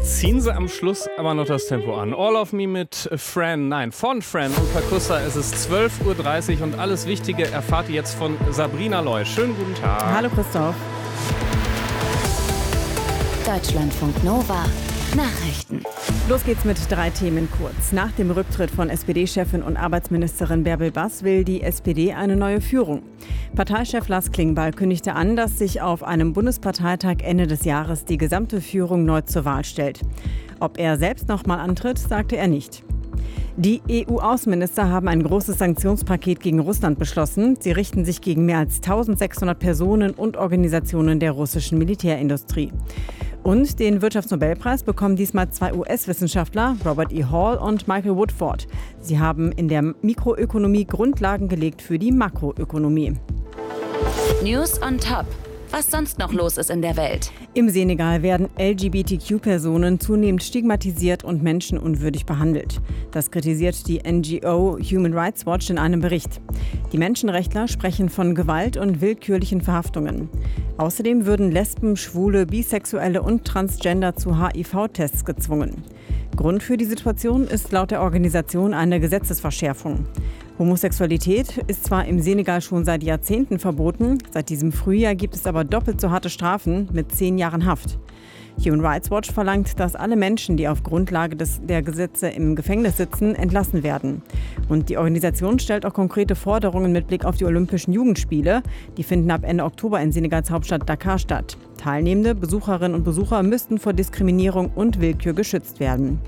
ziehen sie am Schluss aber noch das Tempo an. All of Me mit von Fran und Perkussa. Es ist 12:30 Uhr und alles Wichtige erfahrt ihr jetzt von Sabrina Loy. Schönen guten Tag. Hallo Christoph. Deutschlandfunk Nova. Nachrichten. Los geht's mit 3 Themen kurz. Nach dem Rücktritt von SPD-Chefin und Arbeitsministerin Bärbel Bass will die SPD eine neue Führung. Parteichef Lars Klingbeil kündigte an, dass sich auf einem Bundesparteitag Ende des Jahres die gesamte Führung neu zur Wahl stellt. Ob er selbst nochmal antritt, sagte er nicht. Die EU-Außenminister haben ein großes Sanktionspaket gegen Russland beschlossen. Sie richten sich gegen mehr als 1600 Personen und Organisationen der russischen Militärindustrie. Und den Wirtschaftsnobelpreis bekommen diesmal 2 US-Wissenschaftler, Robert E. Hall und Michael Woodford. Sie haben in der Mikroökonomie Grundlagen gelegt für die Makroökonomie. News on Top. Was sonst noch los ist in der Welt. Im Senegal werden LGBTQ-Personen zunehmend stigmatisiert und menschenunwürdig behandelt. Das kritisiert die NGO Human Rights Watch in einem Bericht. Die Menschenrechtler sprechen von Gewalt und willkürlichen Verhaftungen. Außerdem würden Lesben, Schwule, Bisexuelle und Transgender zu HIV-Tests gezwungen. Grund für die Situation ist laut der Organisation eine Gesetzesverschärfung. Homosexualität ist zwar im Senegal schon seit Jahrzehnten verboten, seit diesem Frühjahr gibt es aber doppelt so harte Strafen mit 10 Jahren Haft. Human Rights Watch verlangt, dass alle Menschen, die auf Grundlage der Gesetze im Gefängnis sitzen, entlassen werden. Und die Organisation stellt auch konkrete Forderungen mit Blick auf die Olympischen Jugendspiele. Die finden ab Ende Oktober in Senegals Hauptstadt Dakar statt. Teilnehmende Besucherinnen und Besucher müssten vor Diskriminierung und Willkür geschützt werden.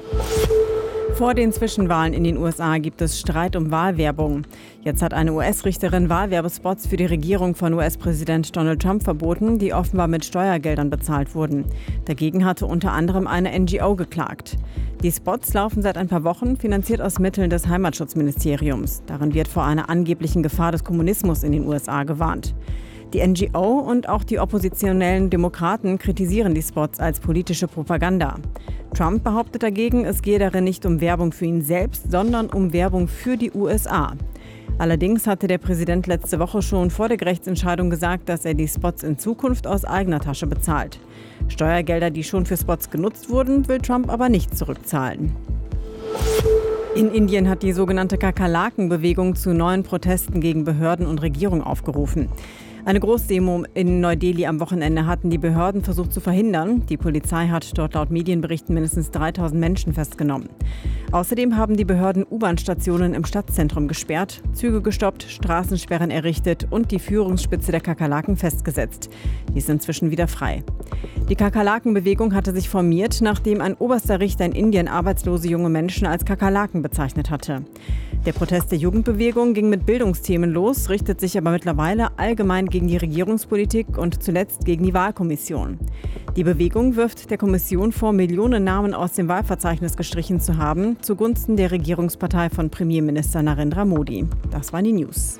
Vor den Zwischenwahlen in den USA gibt es Streit um Wahlwerbung. Jetzt hat eine US-Richterin Wahlwerbespots für die Regierung von US-Präsident Donald Trump verboten, die offenbar mit Steuergeldern bezahlt wurden. Dagegen hatte unter anderem eine NGO geklagt. Die Spots laufen seit ein paar Wochen, finanziert aus Mitteln des Heimatschutzministeriums. Darin wird vor einer angeblichen Gefahr des Kommunismus in den USA gewarnt. Die NGO und auch die oppositionellen Demokraten kritisieren die Spots als politische Propaganda. Trump behauptet dagegen, es gehe darin nicht um Werbung für ihn selbst, sondern um Werbung für die USA. Allerdings hatte der Präsident letzte Woche schon vor der Gerichtsentscheidung gesagt, dass er die Spots in Zukunft aus eigener Tasche bezahlt. Steuergelder, die schon für Spots genutzt wurden, will Trump aber nicht zurückzahlen. In Indien hat die sogenannte Kakerlaken-Bewegung zu neuen Protesten gegen Behörden und Regierung aufgerufen. Eine Großdemo in Neu-Delhi am Wochenende hatten die Behörden versucht zu verhindern. Die Polizei hat dort laut Medienberichten mindestens 3000 Menschen festgenommen. Außerdem haben die Behörden U-Bahn-Stationen im Stadtzentrum gesperrt, Züge gestoppt, Straßensperren errichtet und die Führungsspitze der Kakerlaken festgesetzt. Die ist inzwischen wieder frei. Die Kakerlaken-Bewegung hatte sich formiert, nachdem ein oberster Richter in Indien arbeitslose junge Menschen als Kakerlaken bezeichnet hatte. Der Protest der Jugendbewegung ging mit Bildungsthemen los, richtet sich aber mittlerweile allgemein gegen die Regierungspolitik und zuletzt gegen die Wahlkommission. Die Bewegung wirft der Kommission vor, Millionen Namen aus dem Wahlverzeichnis gestrichen zu haben, zugunsten der Regierungspartei von Premierminister Narendra Modi. Das waren die News.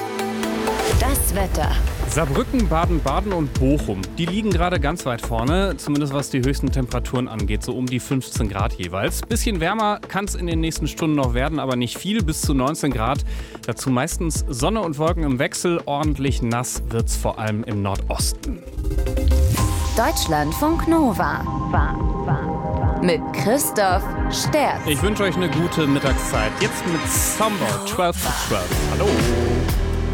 Das Wetter. Saarbrücken, Baden-Baden und Bochum, die liegen gerade ganz weit vorne, zumindest was die höchsten Temperaturen angeht, so um die 15 Grad jeweils. Bisschen wärmer kann es in den nächsten Stunden noch werden, aber nicht viel, bis zu 19 Grad. Dazu meistens Sonne und Wolken im Wechsel, ordentlich nass wird's vor allem im Nordosten. Deutschlandfunk Nova. Mit Christoph Sterz. Ich wünsche euch eine gute Mittagszeit. Jetzt mit Summer 12 to 12. Hallo.